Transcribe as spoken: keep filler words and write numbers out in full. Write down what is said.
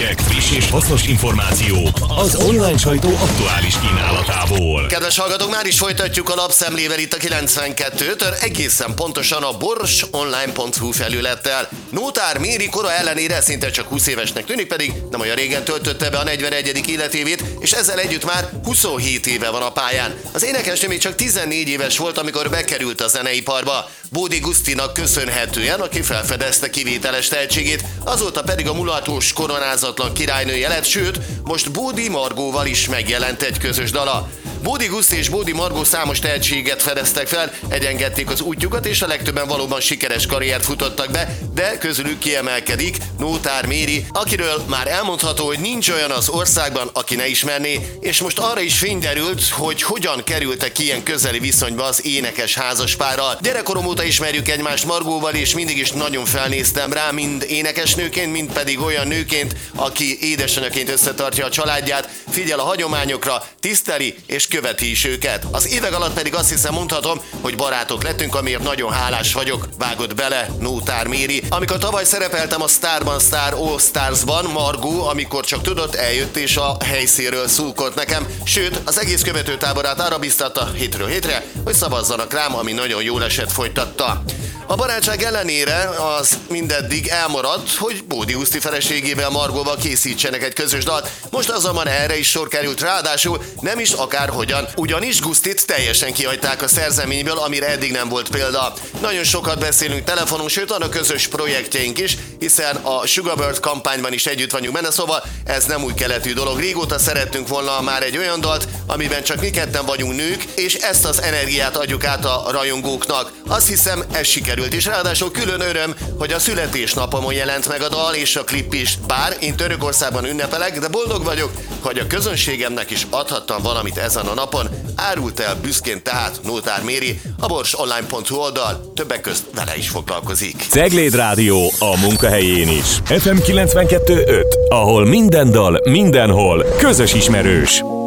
hírek, friss és hasznos információ az online sajtó aktuális kínálatából. Kedves hallgatók, már is folytatjuk a lapszemlével itt a kilencvenkettőtől, egészen pontosan a bors online pont hu felülettel. Nótár Méri kora ellenére szinte csak húsz évesnek tűnik, pedig nem olyan régen töltötte be a negyvenegyedik életévét, és ezzel együtt már huszonhét éve van a pályán. Az énekesnő még csak tizennégy éves volt, amikor bekerült a zeneiparba. Bódi Gusztinak köszönhetően, aki felfedezte kivételes tehetségét, azóta pedig a mulatós, koronázatlan királynője lett, sőt, most Bódi Margóval is megjelent egy közös dala. Bódi Guszti és Bódi Margó számos tehetséget fedeztek fel, egyengedték az útjukat, és a legtöbben valóban sikeres karriert futottak be, de közülük kiemelkedik Nótár Méri, akiről már elmondható, hogy nincs olyan az országban, aki ne ismerné, és most arra is fény derült, hogy hogyan kerültek ilyen közeli viszonyba az énekes házaspárral. Gyerekkorom óta ismerjük egymást Margóval, és mindig is nagyon felnéztem rá, mind énekesnőként, mind pedig olyan nőként, aki édesanyaként összetartja a családját, figyel a hagyományokra, tiszteli és követi is őket. Az évek alatt pedig azt hiszem mondhatom, hogy barátok lettünk, amiért nagyon hálás vagyok, vágott bele Nótár Méri. Amikor tavaly szerepeltem a Starban Star All Starsban, Margó, amikor csak tudott, eljött és a helyszínről szurkolt nekem, sőt, az egész követőtáborát arra biztatta hétről hétre, hogy szavazzanak rám, ami nagyon jól esett, folytatta. A barátság ellenére az mindeddig elmaradt, hogy Bódi Guszti feleségével, Margóval készítsenek egy közös dalt. Most azonban erre is sor került, ráadásul nem is akárhogyan. Ugyanis Gusztit teljesen kihagyták a szerzeményből, amire eddig nem volt példa. Nagyon sokat beszélünk telefonon, sőt van a közös projektjeink is, hiszen a Sugarbird kampányban is együtt vagyunk benne, szóval ez nem új keletű dolog. Régóta szerettünk volna már egy olyan dalt, amiben csak mi ketten vagyunk nők, és ezt az energiát adjuk át a rajongóknak. Azt hiszem, ez sikerült, és ráadásul külön öröm, hogy a születésnapomon jelent meg a dal és a klip is. Bár én Törökországban ünnepelek, de boldog vagyok, hogy a közönségemnek is adhattam valamit ezen a napon. Árult el büszkén tehát Nótár Méri, a bors online pont hu oldal többek közt vele is foglalkozik. Cegléd Rádió a munkahelyén is. ef em kilencvenkettő öt, ahol minden dal mindenhol közös ismerős.